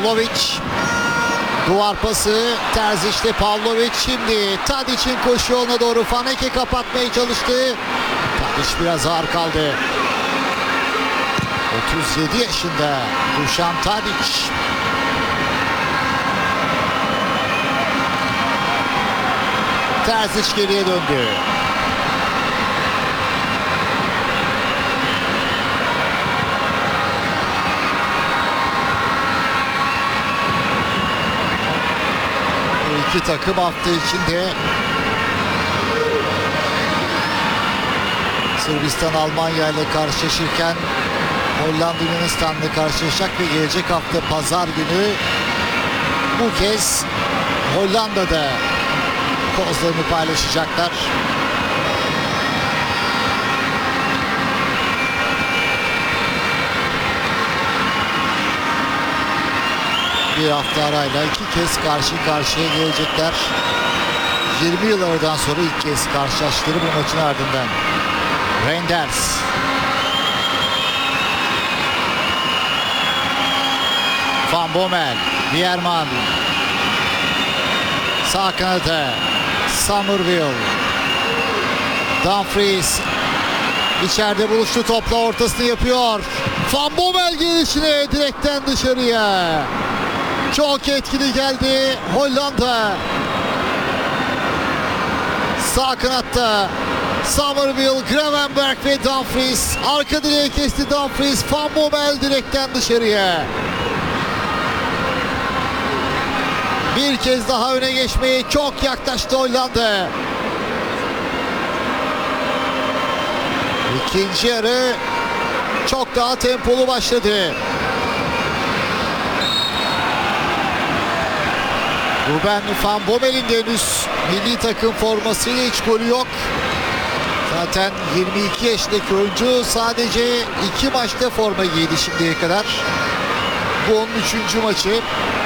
Pavlovic. Duvar pası Terzic'te, Pavlovic şimdi Tadic'in koşu yoluna doğru Faneke kapatmaya çalıştı. Tadic biraz ağır kaldı. 37 yaşında Dušan Tadic. Terzic geriye döndü. İki takım hafta içinde Sırbistan Almanya ile karşılaşırken Hollanda Yunanistan'la karşılaşacak ve gelecek hafta pazar günü bu kez Hollanda'da kozlarını paylaşacaklar. Bir hafta arayla iki kez karşı karşıya gelecekler. 20 yıl aradan sonra ilk kez karşılaştıkları bu maçın ardından. Reinders. Van Bommel. Bierman. Sağ kanada. Somerville. Dumfries. İçeride buluştu topla, ortasını yapıyor. Van Bommel gelişine direkten dışarıya. Çok etkili geldi Hollanda. Sağ kanatta Somerville, Gravenberch ve Dumfries. Arka direğe kesti Dumfries. Van Bommel direkten dışarıya. Bir kez daha öne geçmeye çok yaklaştı Hollanda. İkinci yarı çok daha tempolu başladı. Ruben Van Bommel'in de henüz milli takım formasıyla hiç golü yok. Zaten 22 yaşındaki oyuncu sadece 2 maçta forma giydi şimdiye kadar. Bu onun 3. maçı.